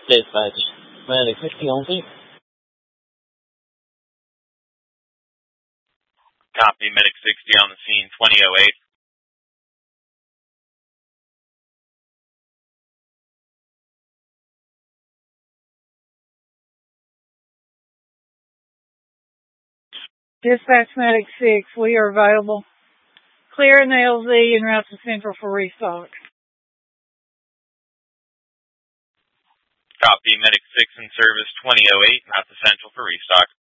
Dispatch. Medic 60 on scene. Copy, Medic 60 on the scene, 2008. Dispatch Medic 6, we are available. Clear in the LZ and route to Central for restock. Copy, Medic 6 in service, 2008, route to Central for restock.